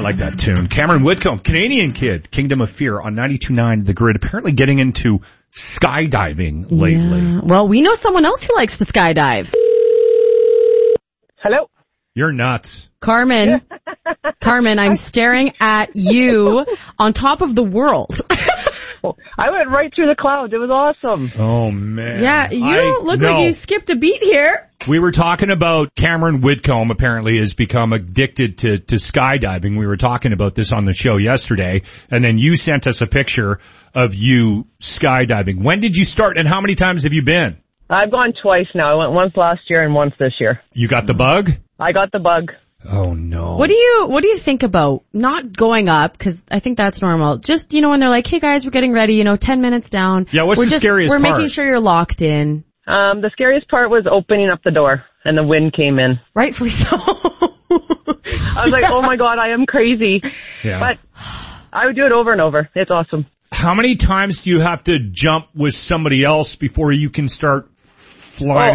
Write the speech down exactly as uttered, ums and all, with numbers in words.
I like that tune. Cameron Whitcomb, Canadian kid, Kingdom of Fear on ninety-two point nine The Grid, apparently getting into skydiving lately. Yeah. Well, we know someone else who likes to skydive. Hello? You're nuts. Carmen. Carmen, I'm staring at you on top of the world. I went right through the clouds. It was awesome. Oh, man. Yeah, you I, don't look no. like you skipped a beat here. We were talking about Cameron Whitcomb apparently has become addicted to, to skydiving. We were talking about this on the show yesterday, and then you sent us a picture of you skydiving. When did you start, and how many times have you been? I've gone twice now. I went once last year and once this year. You got the bug? I got the bug. Oh, no. What do you What do you think about not going up? Because I think that's normal. Just, you know, when they're like, hey, guys, we're getting ready, you know, ten minutes down. Yeah, what's we're the just, scariest We're part? making sure you're locked in. Um, the scariest part was opening up the door, and the wind came in. Rightfully so. I was like, oh, my God, I am crazy. Yeah. But I would do it over and over. It's awesome. How many times do you have to jump with somebody else before you can start flying?